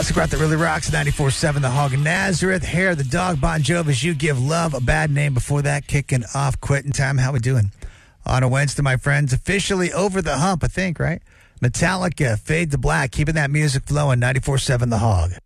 Classic rock that really rocks. 94.7 The Hog of Nazareth. Hair, the Dog, Bon Jovi's You Give Love a Bad Name. Before that, kicking off Quitting Time. How we doing? On a Wednesday, my friends. Officially over the hump, I think, right? Metallica, Fade to Black. Keeping that music flowing. 94.7 The Hog.